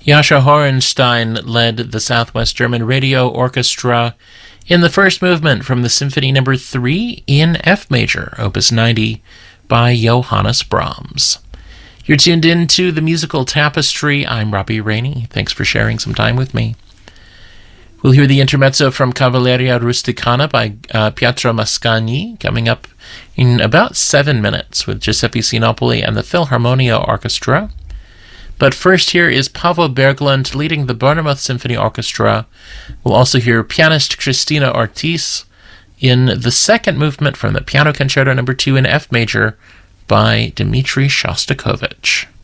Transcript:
Jascha Horenstein led the Southwest German Radio Orchestra in the first movement from the Symphony No. 3 in F major, Opus 90, by Johannes Brahms. You're tuned in to the Musical Tapestry. I'm Robbie Rainey. Thanks for sharing some time with me. We'll hear the intermezzo from Cavalleria Rusticana by Pietro Mascagni coming up in about 7 minutes with Giuseppe Sinopoli and the Philharmonia Orchestra. But first, here is Paavo Berglund leading the Bournemouth Symphony Orchestra. We'll also hear pianist Christina Ortiz in the second movement from the Piano Concerto No. 2 in F major by Dmitri Shostakovich.